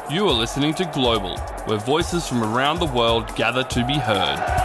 You are listening to Global, where voices from around the world gather to be heard.